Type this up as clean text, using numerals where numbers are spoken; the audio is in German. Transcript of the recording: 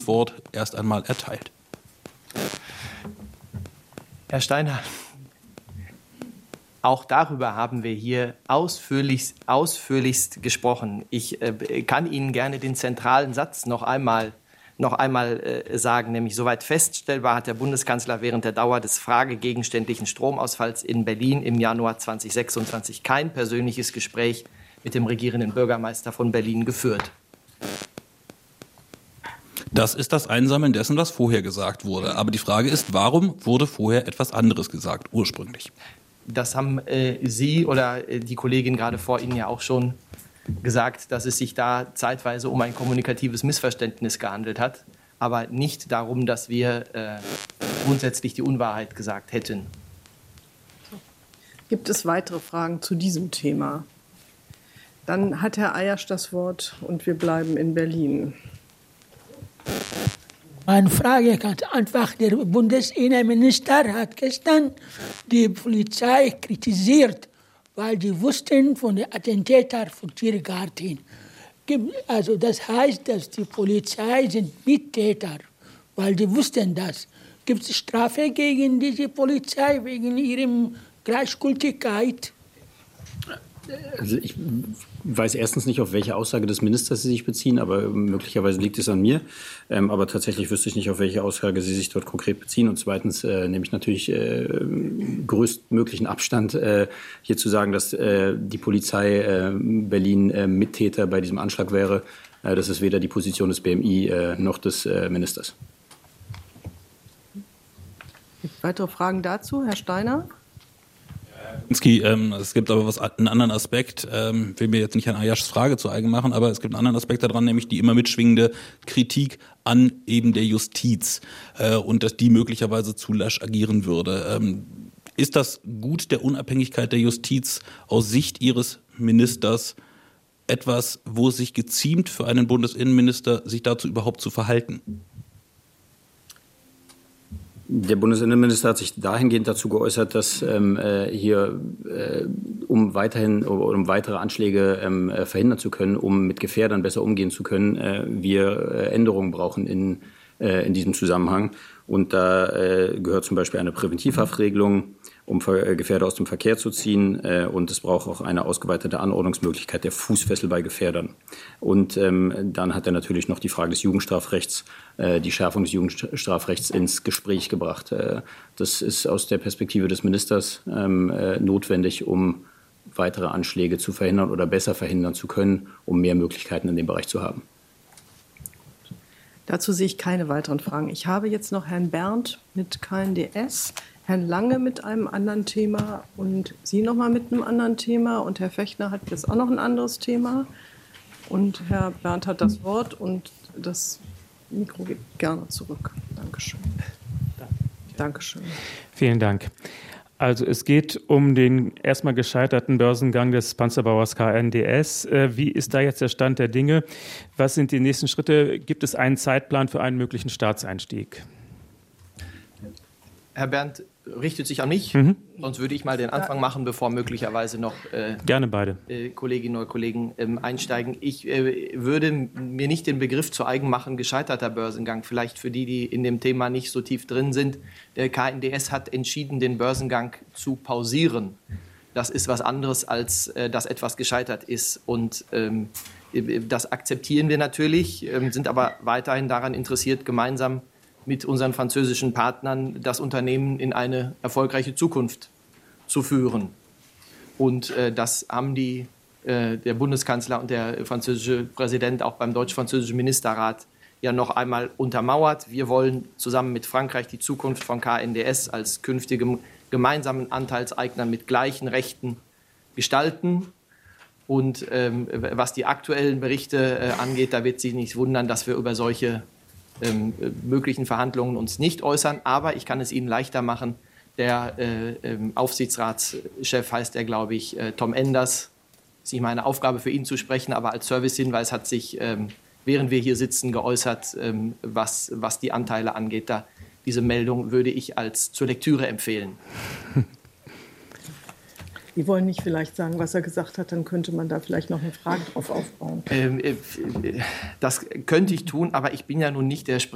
Antwort erst einmal erteilt. Herr Steiner, auch darüber haben wir hier ausführlichst gesprochen. Ich kann Ihnen gerne den zentralen Satz noch einmal sagen, nämlich soweit feststellbar hat der Bundeskanzler während der Dauer des fragegegenständlichen Stromausfalls in Berlin im Januar 2026 kein persönliches Gespräch mit dem regierenden Bürgermeister von Berlin geführt. Das ist das Einsammeln dessen, was vorher gesagt wurde. Aber die Frage ist, warum wurde vorher etwas anderes gesagt, ursprünglich? Das haben Sie oder die Kollegin gerade vor Ihnen ja auch schon gesagt, dass es sich da zeitweise um ein kommunikatives Missverständnis gehandelt hat, aber nicht darum, dass wir grundsätzlich die Unwahrheit gesagt hätten. Gibt es weitere Fragen zu diesem Thema? Dann hat Herr Ayasch das Wort und wir bleiben in Berlin. Meine Frage ganz einfach. Der Bundesinnenminister hat gestern die Polizei kritisiert, weil die wussten von den Attentätern von Tiergarten. Also das heißt, dass die Polizei sind Mittäter, weil die wussten das. Gibt es Strafe gegen diese Polizei wegen ihrer Gleichgültigkeit? Also ich weiß erstens nicht, auf welche Aussage des Ministers Sie sich beziehen, aber möglicherweise liegt es an mir. Aber tatsächlich wüsste ich nicht, auf welche Aussage Sie sich dort konkret beziehen. Und zweitens nehme ich natürlich größtmöglichen Abstand, hier zu sagen, dass die Polizei Berlin Mittäter bei diesem Anschlag wäre. Das ist weder die Position des BMI noch des Ministers. Weitere Fragen dazu, Herr Steiner? Es gibt aber einen anderen Aspekt, will mir jetzt nicht Herrn Ayaschs Frage zu eigen machen, aber es gibt einen anderen Aspekt daran, nämlich die immer mitschwingende Kritik an eben der Justiz und dass die möglicherweise zu lasch agieren würde. Ist das Gut der Unabhängigkeit der Justiz aus Sicht Ihres Ministers etwas, wo es sich geziemt für einen Bundesinnenminister, sich dazu überhaupt zu verhalten? Der Bundesinnenminister hat sich dahingehend dazu geäußert, dass hier, um weitere Anschläge verhindern zu können, um mit Gefährdern besser umgehen zu können, wir Änderungen brauchen in diesem Zusammenhang. Und da gehört zum Beispiel eine Präventivhaftregelung, um Gefährder aus dem Verkehr zu ziehen. Und es braucht auch eine ausgeweitete Anordnungsmöglichkeit der Fußfessel bei Gefährdern. Und dann hat er natürlich noch die Frage des Jugendstrafrechts, die Schärfung des Jugendstrafrechts ins Gespräch gebracht. Das ist aus der Perspektive des Ministers notwendig, um weitere Anschläge zu verhindern oder besser verhindern zu können, um mehr Möglichkeiten in dem Bereich zu haben. Dazu sehe ich keine weiteren Fragen. Ich habe jetzt noch Herrn Berndt mit KNDS, Herrn Lange mit einem anderen Thema und Sie noch mal mit einem anderen Thema. Und Herr Fechner hat jetzt auch noch ein anderes Thema. Und Herr Berndt hat das Wort und das Mikro geht gerne zurück. Dankeschön. Dankeschön. Vielen Dank. Also es geht um den erstmal gescheiterten Börsengang des Panzerbauers KNDS. Wie ist da jetzt der Stand der Dinge? Was sind die nächsten Schritte? Gibt es einen Zeitplan für einen möglichen Staatseinstieg? Herr Berndt richtet sich an mich, sonst würde ich mal den Anfang machen, bevor möglicherweise noch gerne beide Kolleginnen oder Kollegen einsteigen. Ich würde mir nicht den Begriff zu eigen machen, gescheiterter Börsengang. Vielleicht für die, die in dem Thema nicht so tief drin sind. Der KNDS hat entschieden, den Börsengang zu pausieren. Das ist was anderes, als dass etwas gescheitert ist. Und das akzeptieren wir natürlich, sind aber weiterhin daran interessiert, gemeinsam mit unseren französischen Partnern das Unternehmen in eine erfolgreiche Zukunft zu führen. Und das haben der Bundeskanzler und der französische Präsident auch beim deutsch-französischen Ministerrat ja noch einmal untermauert. Wir wollen zusammen mit Frankreich die Zukunft von KNDS als künftigem gemeinsamen Anteilseigner mit gleichen Rechten gestalten. Und was die aktuellen Berichte angeht, da wird sich nicht wundern, dass wir über solche möglichen Verhandlungen uns nicht äußern. Aber ich kann es Ihnen leichter machen. Der Aufsichtsratschef heißt er, glaube ich, Tom Enders. Es ist nicht meine Aufgabe, für ihn zu sprechen, aber als Servicehinweis hat sich, während wir hier sitzen, geäußert, was die Anteile angeht. Diese Meldung würde ich als zur Lektüre empfehlen. Sie wollen nicht vielleicht sagen, was er gesagt hat, dann könnte man da vielleicht noch eine Frage drauf aufbauen. Das könnte ich tun, aber ich bin ja nun nicht der Sprecher